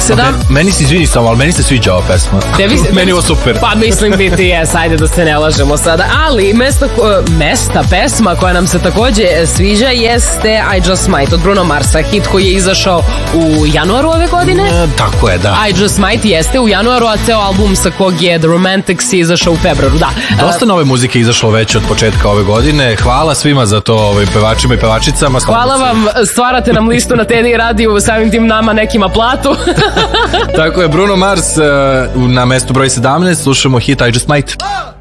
Meni se izvini samo, ali meni se sviđa ova pesma. Meni je ovo super. Pa mislim BTS, ajde da se ne lažemo sada. Ali pesma koja nam se takođe sviđa jeste I Just Might od Bruno Marsa, hit koji je izašao u januaru ove godine. Tako je, da. I Just Might jeste u januaru, a ceo album sa kog je The Romantics izašao u februaru, da. Dosta nove muzike izašlo već od početka ove godine. Hvala svima za to, pevačima i pevačicama. Hvala vam, stvarate nam listu na TD radiju, samim tim nama nekima platu. Tako je, Bruno Mars na mestu broj 17, slušamo hit I Just Might.